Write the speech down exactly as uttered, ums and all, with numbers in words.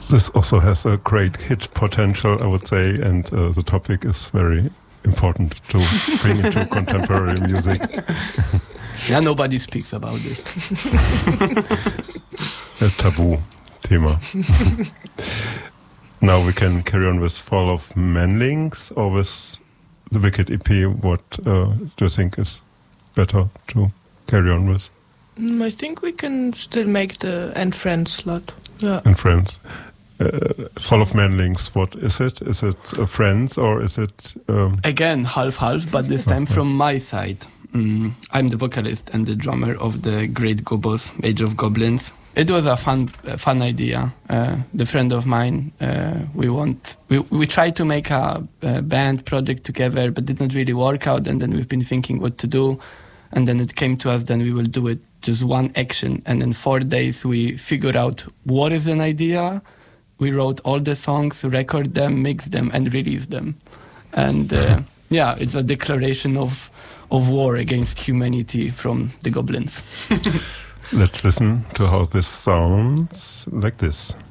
This also has a great hit potential, I would say, and uh, the topic is very important to bring into contemporary music. Yeah, nobody speaks about this. A taboo thema. Now we can carry on with Fall of Manlings or with the Wicked E P. What uh, do you think is better to carry on with? Mm, I think we can still make the And Friends slot. Yeah. And Friends. Uh, Fall of Manlings, what is it? Is it uh, Friends or is it... Um Again, half-half, but this time from my side. Mm, I'm the vocalist and the drummer of the Great Gobos, Age of Goblins. It was a fun a fun idea. Uh, the friend of mine, uh, we want we, we tried to make a, a band project together, but did not really work out, and then we've been thinking what to do, and then it came to us, then we will do it just one action, and in four days we figured out what is an idea. We wrote all the songs, record them, mix them, and release them. And uh, yeah, it's a declaration of of war against humanity from the goblins. Let's listen to how this sounds like this.